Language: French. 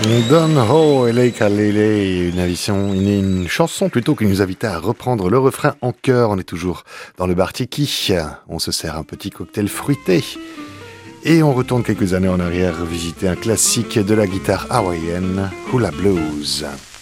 Don Ho et Lake Haley, une chanson plutôt qui nous invite à reprendre le refrain en chœur. On est toujours dans le bar Tiki, on se sert un petit cocktail fruité et on retourne quelques années en arrière visiter un classique de la guitare hawaïenne, Hula Blues.